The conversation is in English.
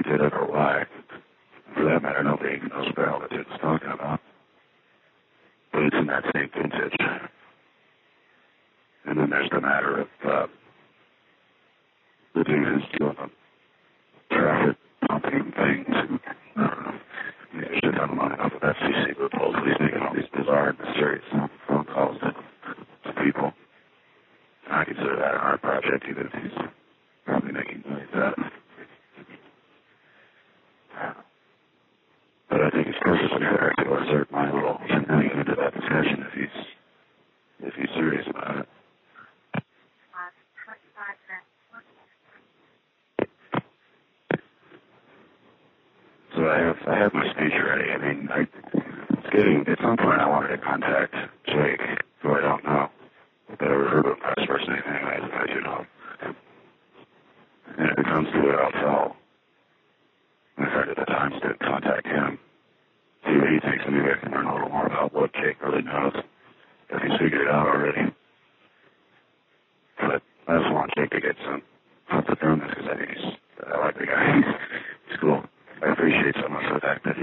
did it or why. For that matter, nobody knows what the hell the dude was talking about. But it's in that same vintage. And then there's the matter of the dude who's doing the traffic pumping things. I don't know. Maybe I should have money off of FCC loopholes. He's making all these bizarre, mysterious phone calls to people. I consider that an art project, even if he's probably making money at that. But I think it's perfectly fair to assert my little shenanigan into that discussion if he's serious about it. So I have my speech ready. I mean, at some point I wanted to contact Jake, who I don't know, but I refer to him as first name anyways, if I do know. And if it comes to it, I'll tell my friend at the time to contact him, see what he thinks, and maybe I can learn a little more about what Jake really knows, if he's figured it out already. But I just want Jake to get some comfort from this, because I like the guy. He's cool. I appreciate so much the fact that he